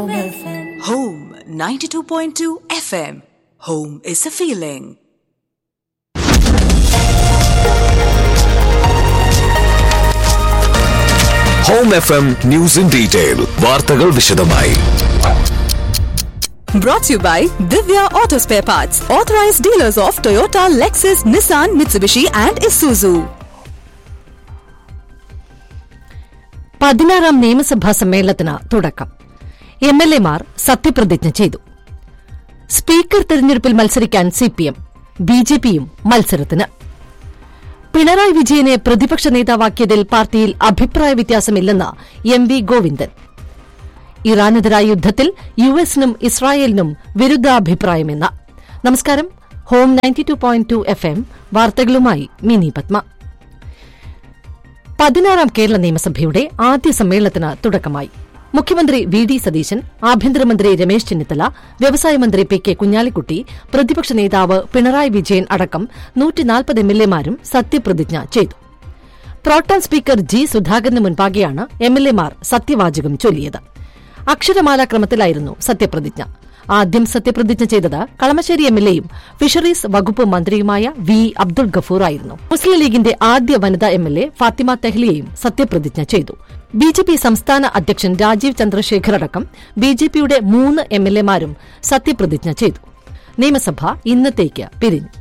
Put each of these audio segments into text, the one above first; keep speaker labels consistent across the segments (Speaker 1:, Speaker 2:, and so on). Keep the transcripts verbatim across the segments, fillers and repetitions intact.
Speaker 1: Home ninety-two point two F M. Home is a feeling.
Speaker 2: Home F M News in Detail. വാർത്തകൾ വിശദമായി.
Speaker 1: Brought to you by Divya Auto Spare Parts, authorized dealers of Toyota, Lexus, Nissan, Mitsubishi and Isuzu.
Speaker 3: പതിനാറാം നിയമസഭാ സമ്മേളനത്തിന് തുടക്കം. M L എമാർ സത്യപ്രതിജ്ഞ ചെയ്തു. Speaker തെരഞ്ഞെടുപ്പിൽ മത്സരിക്കാൻ സിപിഎം, ബിജെപിയും മത്സരത്തിന്. പിണറായി വിജയനെ പ്രതിപക്ഷ നേതാവാക്കിയതിൽ പാർട്ടിയിൽ അഭിപ്രായ വ്യത്യാസമില്ലെന്ന് എം വി ഗോവിന്ദൻ. ഇറാനെതിരായ യുദ്ധത്തിൽ യുഎസിനും ഇസ്രായേലിനും വിരുദ്ധാഭിപ്രായമെന്ന്. നമസ്കാരം. Home ninety two point two F M വാർത്തകളുമായി മിനി പത്മ. പതിനാറാം കേരള നിയമസഭയുടെ ആദ്യ സമ്മേളനത്തിന് തുടക്കമായി. മുഖ്യമന്ത്രി വി ഡി സതീശൻ, ആഭ്യന്തരമന്ത്രി രമേശ് ചെന്നിത്തല, വ്യവസായ മന്ത്രി പി കെ കുഞ്ഞാലിക്കുട്ടി, പ്രതിപക്ഷ നേതാവ് പിണറായി വിജയൻ അടക്കം നൂറ്റിനാൽപ്പത് എം എൽ എമാരും സത്യപ്രതിജ്ഞ ചെയ്തു. പ്രോട്ടം സ്പീക്കർ ജി സുധാകരന് മുൻപാകെയാണ് എം എൽ എമാർ സത്യവാചകം ചൊല്ലിയത്. അക്ഷരമാലാക്രമത്തിലായിരുന്നു സത്യപ്രതിജ്ഞ. ആദ്യം സത്യപ്രതിജ്ഞ ചെയ്തത് കളമശ്ശേരി എം എൽ എയും ഫിഷറീസ് വകുപ്പ് മന്ത്രിയുമായ വി അബ്ദുൾ ഗഫൂർ ആയിരുന്നു. മുസ്ലിം ലീഗിന്റെ ആദ്യ വനിതാ എം എൽ എ ഫാത്തിമ തെഹ്ലിയയും സത്യപ്രതിജ്ഞ ചെയ്തു. ബി ജെ പി സംസ്ഥാന അധ്യക്ഷൻ രാജീവ് ചന്ദ്രശേഖർ അടക്കം ബി ജെ പിയുടെ മൂന്ന് എം എൽ എമാരും സത്യപ്രതിജ്ഞ ചെയ്തു. നിയമസഭ ഇന്നത്തേക്ക് പിരിഞ്ഞു.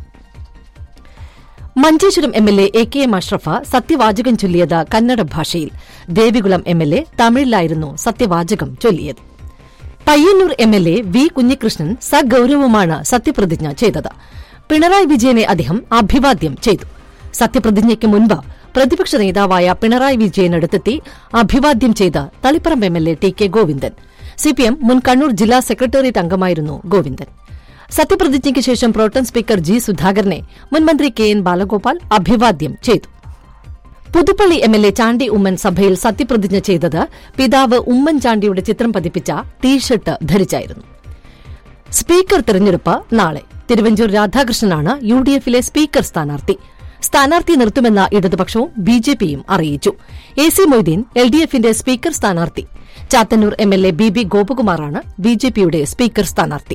Speaker 3: Manjeshwaram M L A A K M Ashraf സത്യവാചകം ചൊല്ലിയത് കന്നഡ ഭാഷയിൽ. ദേവികുളം എം എൽ എ തമിഴിലായിരുന്നു സത്യവാചകം ചൊല്ലിയത്. Payyanur M L A V Kunhikrishnan സഗൌരവമാണ് സത്യപ്രതിജ്ഞ ചെയ്തത്. പിണറായി വിജയനെ അദ്ദേഹം അഭിവാദ്യം ചെയ്തു. സത്യപ്രതിജ്ഞയ്ക്ക് മുൻപ് പ്രതിപക്ഷ നേതാവായ പിണറായി വിജയനടുത്തെത്തി അഭിവാദ്യം ചെയ്ത് Taliparamba M L A T K Govindan. CPM മുൻ കണ്ണൂർ ജില്ലാ സെക്രട്ടേറിയറ്റ് അംഗമായിരുന്നു ഗോവിന്ദൻ. സത്യപ്രതിജ്ഞയ്ക്ക് ശേഷം പ്രോട്ടം സ്പീക്കർ ജി സുധാകരനെ മുൻമന്ത്രി കെ എൻ ബാലഗോപാൽ അഭിവാദ്യം ചെയ്തു. Puthuppally M L A Chandy Oommen സഭയിൽ സത്യപ്രതിജ്ഞ ചെയ്തത് പിതാവ് ഉമ്മൻചാണ്ടിയുടെ ചിത്രം പതിപ്പിച്ച ടീഷർട്ട് ധരിച്ചായിരുന്നു. സ്പീക്കർ തെരഞ്ഞെടുപ്പ് നാളെ. തിരുവഞ്ചൂർ രാധാകൃഷ്ണനാണ് യു ഡി എഫിലെ സ്പീക്കർ സ്ഥാനാർത്ഥി. സ്ഥാനാർത്ഥി നിർത്തുമെന്ന ഇടതുപക്ഷവും ബി ജെ പിയും അറിയിച്ചു. A C Moideen L D എഫിന്റെ സ്പീക്കർ സ്ഥാനാർത്ഥി. Chathannoor M L A B B ഗോപകുമാറാണ് B J പിയുടെ സ്പീക്കർ സ്ഥാനാർത്ഥി.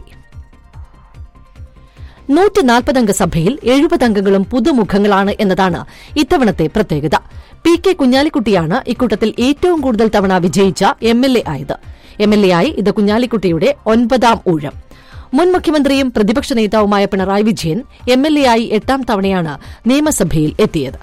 Speaker 3: നൂറ്റിനാൽപ്പതംഗ സഭയിൽ എഴുപത് അംഗങ്ങളും പുതുമുഖങ്ങളാണ് എന്നതാണ് ഇത്തവണത്തെ പ്രത്യേകത. പി കെ കുഞ്ഞാലിക്കുട്ടിയാണ് ഇക്കൂട്ടത്തിൽ ഏറ്റവും കൂടുതൽ തവണ വിജയിച്ച എം എൽ എ ആയത്. എം എൽ എ ആയി ഇത് കുഞ്ഞാലിക്കുട്ടിയുടെ ഒൻപതാം ഊഴം. മുൻ മുഖ്യമന്ത്രിയും പ്രതിപക്ഷ നേതാവുമായ Pinarayi Vijayan M L A ആയി എട്ടാം തവണയാണ് നിയമസഭയിൽ എത്തിയത്.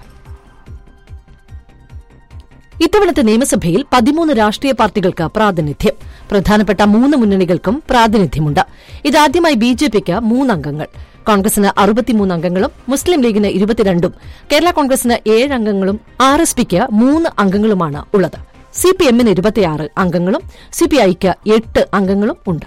Speaker 3: ഇത്തവണത്തെ നിയമസഭയിൽ പതിമൂന്ന് രാഷ്ട്രീയ പാർട്ടികൾക്ക് പ്രാതിനിധ്യം. പ്രധാനപ്പെട്ട മൂന്ന് മുന്നണികൾക്കും പ്രാതിനിധ്യമുണ്ട്. ഇതാദ്യമായി ബി ജെ പിക്ക് മൂന്നംഗങ്ങൾ, കോൺഗ്രസിന് അറുപത്തിമൂന്ന് അംഗങ്ങളും മുസ്ലിം ലീഗിന് ഇരുപത്തിരണ്ടും കേരള കോൺഗ്രസിന് ഏഴ് അംഗങ്ങളും ആർ എസ് പിക്ക് മൂന്ന് അംഗങ്ങളുമാണ് ഉള്ളത്. സിപിഎമ്മിന് ഇരുപത്തിയാറ് അംഗങ്ങളും സിപിഐക്ക് എട്ട് അംഗങ്ങളും ഉണ്ട്.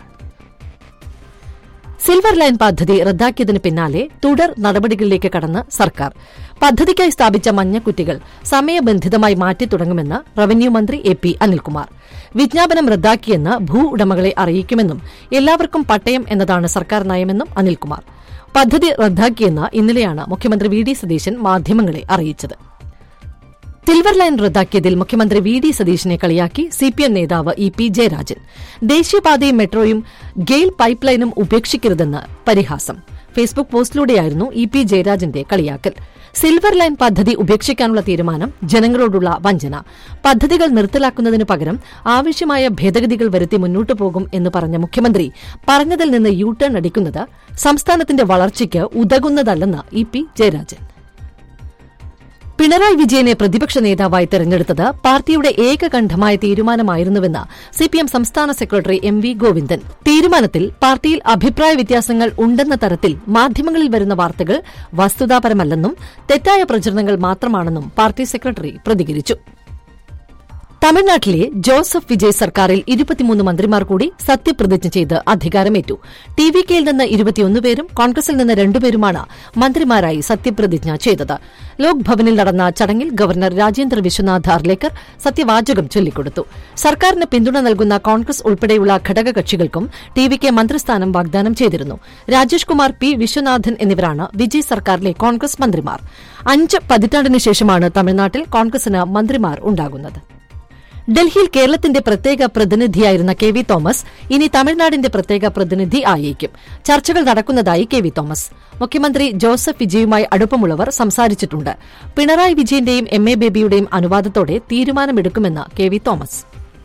Speaker 3: സിൽവർ ലൈൻ പദ്ധതി റദ്ദാക്കിയതിന് പിന്നാലെ തുടർ നടപടികളിലേക്ക് കടന്ന് സർക്കാർ. പദ്ധതിക്കായി സ്ഥാപിച്ച മഞ്ഞക്കുറ്റികൾ സമയബന്ധിതമായി മാറ്റി തുടങ്ങുമെന്ന് റവന്യൂ മന്ത്രി എ പി അനിൽകുമാർ. വിജ്ഞാപനം റദ്ദാക്കിയെന്ന് ഭൂ ഉടമകളെ അറിയിക്കുമെന്നും എല്ലാവർക്കും പട്ടയം എന്നതാണ് സർക്കാർ നയമെന്നും അനിൽകുമാർ. പദ്ധതി റദ്ദാക്കിയെന്ന് ഇന്നലെയാണ് മുഖ്യമന്ത്രി വി ഡി സതീശൻ മാധ്യമങ്ങളെ അറിയിച്ചത്. സിൽവർ ലൈൻ റദ്ദാക്കിയതിൽ മുഖ്യമന്ത്രി വി ഡി സതീശനെ കളിയാക്കി സിപിഎം നേതാവ് E P Jayarajan. ദേശീയപാതയും മെട്രോയും GAIL pipe ലൈനും ഉപേക്ഷിക്കരുതെന്ന് പരിഹാസം. ഫേസ്ബുക്ക് പോസ്റ്റിലൂടെയായിരുന്നു ഇ പി ജയരാജന്റെ കളിയാക്കൽ. സിൽവർ ലൈൻ പദ്ധതി ഉപേക്ഷിക്കാനുള്ള തീരുമാനം ജനങ്ങളോടുള്ള വഞ്ചന. പദ്ധതികൾ നിർത്തലാക്കുന്നതിനു പകരം ആവശ്യമായ ഭേദഗതികൾ വരുത്തി മുന്നോട്ടു പോകും എന്ന് പറഞ്ഞ മുഖ്യമന്ത്രി പറഞ്ഞതിൽ നിന്ന് യു ടേൺ അടിക്കുന്നത് സംസ്ഥാനത്തിന്റെ വളർച്ചയ്ക്ക് ഉതകുന്നതല്ലെന്ന് ഇ പി ജയരാജൻ. പിണറായി വിജയനെ പ്രതിപക്ഷ നേതാവായി തെരഞ്ഞെടുത്തത് പാർട്ടിയുടെ ഏകകണ്ഠമായ തീരുമാനമായിരുന്നുവെന്ന് സിപിഎം സംസ്ഥാന സെക്രട്ടറി എം വി ഗോവിന്ദൻ. തീരുമാനത്തിൽ പാർട്ടിയിൽ അഭിപ്രായ വ്യത്യാസങ്ങൾ ഉണ്ടെന്ന തരത്തിൽ മാധ്യമങ്ങളിൽ വരുന്ന വാർത്തകൾ വസ്തുതാപരമല്ലെന്നും തെറ്റായ പ്രചരണങ്ങൾ മാത്രമാണെന്നും പാർട്ടി സെക്രട്ടറി പ്രതികരിച്ചു. തമിഴ്നാട്ടിലെ ജോസഫ് വിജയ് സർക്കാരിൽ ഇരുപത്തിമൂന്ന് മന്ത്രിമാർ കൂടി സത്യപ്രതിജ്ഞ ചെയ്ത് അധികാരമേറ്റു. ടി വി കെയിൽ നിന്ന് ഇരുപത്തിയൊന്ന് പേരും കോൺഗ്രസിൽ നിന്ന് രണ്ടുപേരുമാണ് മന്ത്രിമാരായി സത്യപ്രതിജ്ഞ ചെയ്തത്. ലോക് ഭവനിൽ നടന്ന ചടങ്ങിൽ ഗവർണർ രാജേന്ദ്ര വിശ്വനാഥ് അർലേക്കർ സത്യവാചകം ചൊല്ലിക്കൊടുത്തു. സർക്കാരിന് പിന്തുണ നൽകുന്ന കോൺഗ്രസ് ഉൾപ്പെടെയുള്ള ഘടകകക്ഷികൾക്കും ടി വി കെ മന്ത്രിസ്ഥാനം വാഗ്ദാനം ചെയ്തിരുന്നു. രാജേഷ് കുമാർ, പി വിശ്വനാഥൻ എന്നിവരാണ് വിജയ് സർക്കാരിലെ കോൺഗ്രസ് മന്ത്രിമാർ. അഞ്ച് പതിറ്റാണ്ടിന് ശേഷമാണ് തമിഴ്നാട്ടിൽ കോൺഗ്രസിന് മന്ത്രിമാർ ഉണ്ടാകുന്നത്. ഡൽഹിയിൽ കേരളത്തിന്റെ പ്രത്യേക പ്രതിനിധിയായിരുന്ന കെ വി തോമസ് ഇനി തമിഴ്നാടിന്റെ പ്രത്യേക പ്രതിനിധി ആയേക്കും. ചർച്ചകൾ നടക്കുന്നതായി കെ വി തോമസ്. മുഖ്യമന്ത്രി ജോസഫ് വിജയുമായി അടുപ്പമുള്ളവർ സംസാരിച്ചിട്ടുണ്ട്. പിണറായി വിജയന്റെയും എം എ ബേബിയുടെയും അനുവാദത്തോടെ തീരുമാനമെടുക്കുമെന്ന് K V Thomas.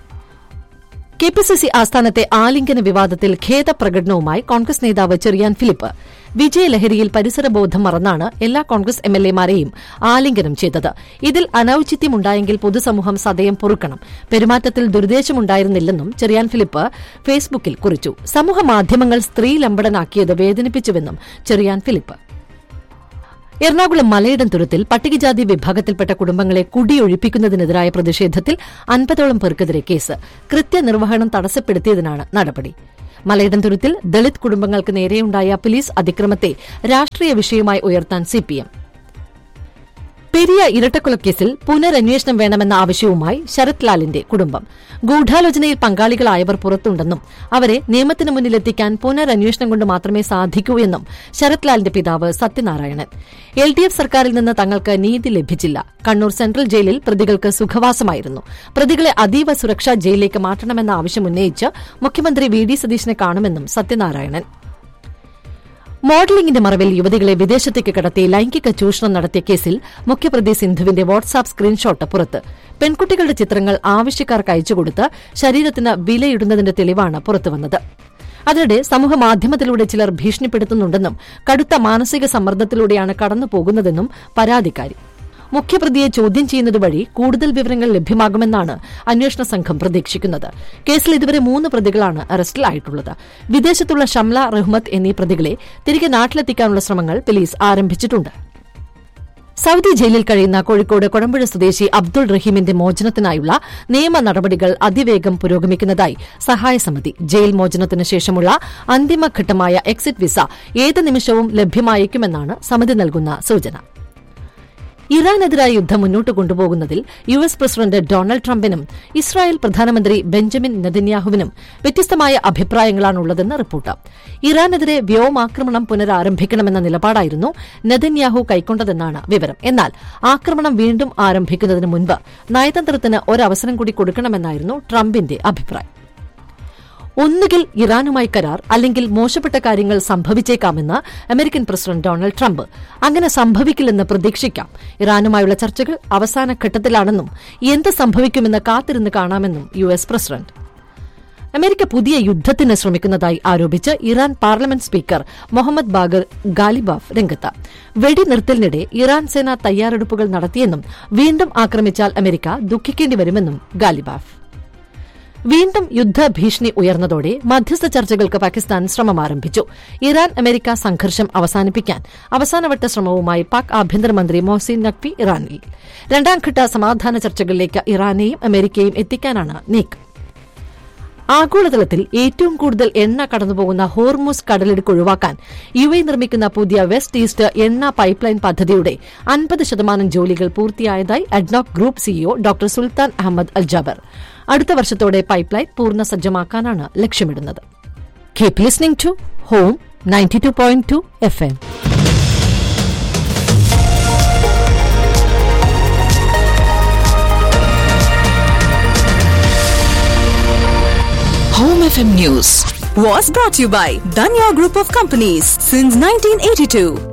Speaker 3: K P C C ആസ്ഥാനത്തെ ആലിംഗന വിവാദത്തിൽ ഖേദപ്രകടനവുമായി കോൺഗ്രസ് നേതാവ് ചെറിയാൻ ഫിലിപ്പ്. വിജയലഹരിയിൽ പരിസരബോധം മറന്നാണ് എല്ലാ കോൺഗ്രസ് എം എൽ എമാരെയും ആലിംഗനം ചെയ്തത്. ഇതിൽ അനൌചിത്യമുണ്ടായെങ്കിൽ പൊതുസമൂഹം സദയം പൊറുക്കണം. പെരുമാറ്റത്തിൽ ദുരുദ്ദേശമുണ്ടായിരുന്നില്ലെന്നും ചെറിയാൻ ഫിലിപ്പ് ഫേസ്ബുക്കിൽ കുറിച്ചു. സമൂഹമാധ്യമങ്ങൾ സ്ത്രീലമ്പടനാക്കിയത് വേദനിപ്പിച്ചുവെന്നും ചെറിയാൻ ഫിലിപ്പ്. എറണാകുളം മലയിടംതുരുത്തിൽ പട്ടികജാതി വിഭാഗത്തിൽപ്പെട്ട കുടുംബങ്ങളെ കുടിയൊഴിപ്പിക്കുന്നതിനെതിരായ പ്രതിഷേധത്തിൽ അൻപതോളം പേർക്കെതിരെ കേസ്. കൃത്യനിർവഹണം തടസ്സപ്പെടുത്തിയതിനാണ് നടപടി. മലയിടംതുരുത്തിൽ ദളിത് കുടുംബങ്ങൾക്ക് നേരെയുണ്ടായ പോലീസ് അതിക്രമത്തെ രാഷ്ട്രീയ വിഷയമായി ഉയർത്താൻ സിപിഎം. പെരിയ ഇരട്ടക്കൊലക്കേസിൽ പുനരന്വേഷണം വേണമെന്ന ആവശ്യവുമായി ശരത് ലാലിന്റെ കുടുംബം. ഗൂഢാലോചനയിൽ പങ്കാളികളായവർ പുറത്തുണ്ടെന്നും അവരെ നിയമത്തിന് മുന്നിലെത്തിക്കാൻ പുനരന്വേഷണം കൊണ്ട് മാത്രമേ സാധിക്കൂ എന്നും ശരത് ലാലിന്റെ പിതാവ് സത്യനാരായണൻ. എൽ ഡി എഫ് സർക്കാരിൽ നിന്ന് തങ്ങൾക്ക് നീതി ലഭിച്ചില്ല. കണ്ണൂർ സെൻട്രൽ ജയിലിൽ പ്രതികൾക്ക് സുഖവാസമായിരുന്നു. പ്രതികളെ അതീവ സുരക്ഷാ ജയിലിലേക്ക് മാറ്റണമെന്ന ആവശ്യം ഉന്നയിച്ച് മുഖ്യമന്ത്രി വി ഡി സതീശനെ കാണുമെന്നും സത്യനാരായണൻ. മോഡലിംഗിന്റെ മറവിൽ യുവതികളെ വിദേശത്തേക്ക് കടത്തി ലൈംഗിക ചൂഷണം നടത്തിയ കേസിൽ മുഖ്യപ്രതി സിന്ധുവിന്റെ വാട്സാപ്പ് സ്ക്രീൻഷോട്ട് പുറത്ത്. പെൺകുട്ടികളുടെ ചിത്രങ്ങൾ ആവശ്യക്കാർക്ക് അയച്ചുകൊടുത്ത് ശരീരത്തിന് വിലയിടുന്നതിന്റെ തെളിവാണ് പുറത്തുവന്നത്. അതിനിടെ സമൂഹമാധ്യമത്തിലൂടെ ചിലർ ഭീഷണിപ്പെടുത്തുന്നുണ്ടെന്നും കടുത്ത മാനസിക സമ്മർദ്ദത്തിലൂടെയാണ് കടന്നുപോകുന്നതെന്നും പരാതിക്കാരി. മുഖ്യപ്രതിയെ ചോദ്യം ചെയ്യുന്നത് വഴി കൂടുതൽ വിവരങ്ങൾ ലഭ്യമാകുമെന്നാണ് അന്വേഷണ സംഘം പ്രതീക്ഷിക്കുന്നത്. കേസിൽ ഇതുവരെ മൂന്ന് പ്രതികളാണ് അറസ്റ്റിലായിട്ടുള്ളത്. വിദേശത്തുള്ള ഷംല, റഹ്മത്ത് എന്നീ പ്രതികളെ തിരികെ നാട്ടിലെത്തിക്കാനുള്ള ശ്രമങ്ങൾ പോലീസ് ആരംഭിച്ചിട്ടുണ്ട്. സൌദി ജയിലിൽ കഴിയുന്ന കോഴിക്കോട് കൊടമ്പുഴ സ്വദേശി അബ്ദുൾ റഹീമിന്റെ മോചനത്തിനായുള്ള നിയമ നടപടികൾ അതിവേഗം പുരോഗമിക്കുന്നതായി സഹായസമിതി. ജയിൽ മോചനത്തിന് ശേഷമുള്ള അന്തിമഘട്ടമായ എക്സിറ്റ് വിസ ഏത് നിമിഷവും ലഭ്യമായേക്കുമെന്നാണ് സമിതി നൽകുന്ന സൂചന. ഇറാനെതിരായ യുദ്ധം മുന്നോട്ട് കൊണ്ടുപോകുന്നതിൽ U S president Donald ട്രംപിനും Israel പ്രധാനമന്ത്രി ബെഞ്ചമിൻ നെതന്യാഹുവിനും വ്യത്യസ്തമായ അഭിപ്രായങ്ങളാണുള്ളതെന്ന് റിപ്പോർട്ട്. ഇറാനെതിരെ വ്യോമാക്രമണം പുനരാരംഭിക്കണമെന്ന നിലപാടായിരുന്നു നെതന്യാഹു കൈക്കൊണ്ടതെന്നാണ് വിവരം. എന്നാൽ ആക്രമണം വീണ്ടും ആരംഭിക്കുന്നതിന് മുൻപ് നയതന്ത്രത്തിന് ഒരവസരം കൂടി കൊടുക്കണമെന്നായിരുന്നു ട്രംപിന്റെ അഭിപ്രായം. ഒന്നുകിൽ ഇറാനുമായി കരാർ, അല്ലെങ്കിൽ മോശപ്പെട്ട കാര്യങ്ങൾ സംഭവിച്ചേക്കാമെന്ന് അമേരിക്കൻ പ്രസിഡന്റ് ഡൊണാൾഡ് ട്രംപ്. അങ്ങനെ സംഭവിക്കില്ലെന്ന് പ്രതീക്ഷിക്കാം. ഇറാനുമായുള്ള ചർച്ചകൾ അവസാന ഘട്ടത്തിലാണെന്നും എന്ത് സംഭവിക്കുമെന്ന് കാത്തിരുന്ന് കാണാമെന്നും യു എസ് പ്രസിഡന്റ്. അമേരിക്ക പുതിയ യുദ്ധത്തിന് ശ്രമിക്കുന്നതായി ആരോപിച്ച് Iran parliament speaker Mohammad Bagher Ghalibaf രംഗത്ത്. വെടിനിർത്തലിനിടെ ഇറാൻ സേന തയ്യാറെടുപ്പുകൾ നടത്തിയെന്നും വീണ്ടും ആക്രമിച്ചാൽ അമേരിക്ക ദുഃഖിക്കേണ്ടി വരുമെന്നും ഗാലിബാഫ്. വീണ്ടും യുദ്ധഭീഷണി ഉയർന്നതോടെ മധ്യസ്ഥ ചർച്ചകൾക്ക് പാകിസ്ഥാൻ ശ്രമം ആരംഭിച്ചു. ഇറാൻ അമേരിക്ക സംഘർഷം അവസാനിപ്പിക്കാൻ അവസാനവട്ട ശ്രമവുമായി പാക് ആഭ്യന്തരമന്ത്രി മൊഹ്സിൻ നഖ്വി ഇറാനിൽ. രണ്ടാംഘട്ട സമാധാന ചർച്ചകളിലേക്ക് ഇറാനെയും അമേരിക്കയും എത്തിക്കാനാണ് നീക്കം. ആഗോളതലത്തിൽ ഏറ്റവും കൂടുതൽ എണ്ണ കടന്നുപോകുന്ന ഹോർമുസ് കടലിടുക്ക് ഒഴിവാക്കാൻ യു എ നിർമ്മിക്കുന്ന പുതിയ വെസ്റ്റ് ഈസ്റ്റ് എണ്ണ പൈപ്പ് ലൈൻ പദ്ധതിയുടെ അൻപത് ശതമാനം ജോലികൾ പൂർത്തിയായതായി അഡ്നോക് ഗ്രൂപ്പ് സിഇഒ ഡോക്ടർ സുൽത്താൻ അഹമ്മദ് അൽ ജബർ. അടുത്ത വർഷത്തോടെ പൈപ്പ് ലൈൻ പൂർണ്ണ സജ്ജമാക്കാനാണ് ലക്ഷ്യമിടുന്നത്. Keep listening to home ninety two point two F M.
Speaker 1: Home F M News was brought to you by Danya Group of Companies since nineteen eighty-two.